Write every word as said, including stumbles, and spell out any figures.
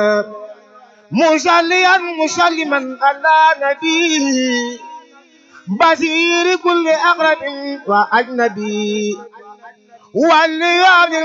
مصليا مسلما على نبيه بصير كل أقرب وأجنبي واللي